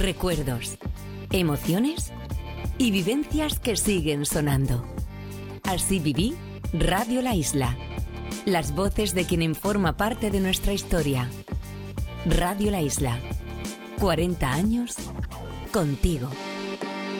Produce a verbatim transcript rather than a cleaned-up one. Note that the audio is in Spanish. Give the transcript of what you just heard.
recuerdos, emociones y vivencias que siguen sonando. Así viví Radio La Isla. Las voces de quien forma parte de nuestra historia. Radio La Isla. cuarenta años contigo.